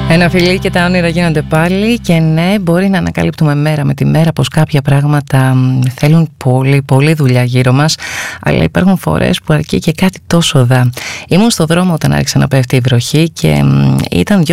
Ένα φιλί και τα όνειρα γίνονται πάλι. Και ναι, μπορεί να ανακαλύπτουμε μέρα με τη μέρα πως κάποια πράγματα θέλουν πολύ δουλειά γύρω μας, αλλά υπάρχουν φορές που αρκεί και κάτι τόσο δα. Ήμουν στο δρόμο όταν άρχισε να πέφτει η βροχή και ήταν